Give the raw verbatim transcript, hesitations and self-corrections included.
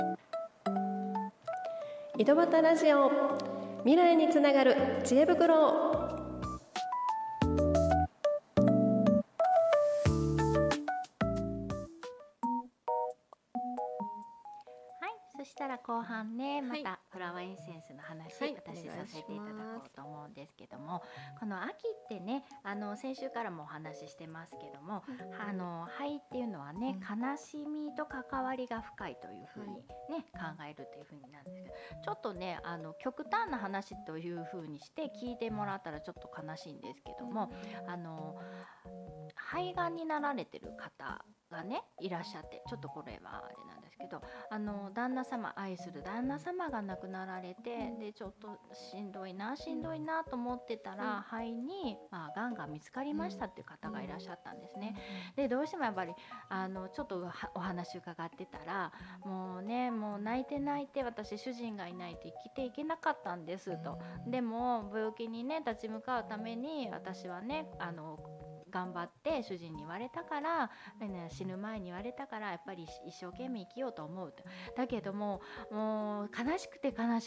井戸端ラジオ、未来につながる知恵袋。 そしたら後半ね、まはいたフラワーエッセンスの話、 はい私お願いしますさせていただこうと思うんですけども、この秋ってね、あの先週からもお話ししてますけども、あの灰っていうのはね、悲しみと関わりが深いというふうにね、考えるというふうになんですけど、ちょっとね、あの極端な話というふうにして聞いてもらったらちょっと悲しいんですけども、あの肺がんになられてる方がねいらっしゃって、ちょっとこれはあれなんですけど、あの旦那様、愛する旦那様が亡くなられて、でちょっとしんどいなしんどいなと思ってたら、肺に、まあ、がんが見つかりましたっていう方がいらっしゃったんですね。でどうしてもやっぱりあのちょっとお話伺ってたら、もうねもう泣いて泣いて、私主人がいないと生きていけなかったんですと。でも病気にね立ち向かうために私はねあの頑張って主人に言われたから、ね、死ぬ前に言われたからやっぱり一生懸命生きようと思うと。だけどももう悲しくて悲し